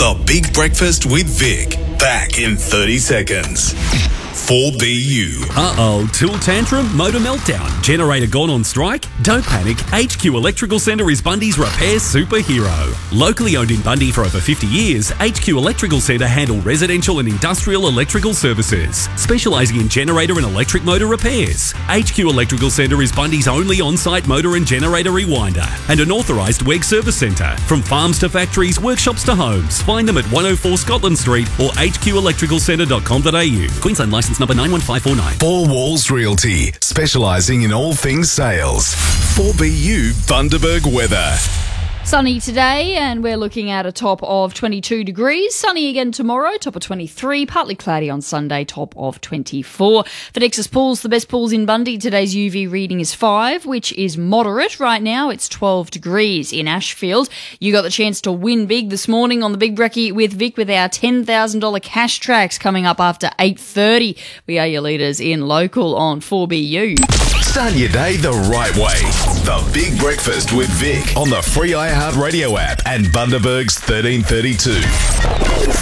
The Big Breakfast with Vic. Back in 30 seconds. 4BU. Uh-oh, tool tantrum, motor meltdown, generator gone on strike? Don't panic, HQ Electrical Centre is Bundy's repair superhero. Locally owned in Bundy for over 50 years, HQ Electrical Centre handle residential and industrial electrical services, specialising in generator and electric motor repairs. HQ Electrical Centre is Bundy's only on-site motor and generator rewinder and an authorised WEG service centre. From farms to factories, workshops to homes, find them at 104 Scotland Street or hqelectricalcentre.com.au. Queensland licence number 91549. Four Walls Realty, specialising in all things sales. 4BU Bundaberg weather. Sunny today, and we're looking at a top of 22 degrees. Sunny again tomorrow, top of 23. Partly cloudy on Sunday, top of 24. For Nexus Pools, the best pools in Bundy, today's UV reading is 5, which is moderate. Right now, it's 12 degrees in Ashfield. You got the chance to win big this morning on the Big Brekkie with Vic with our $10,000 cash tracks coming up after 8:30. We are your leaders in local on 4BU. Start your day the right way. The Big Breakfast with Vic on the free iHeartRadio app and Bundaberg's 1332.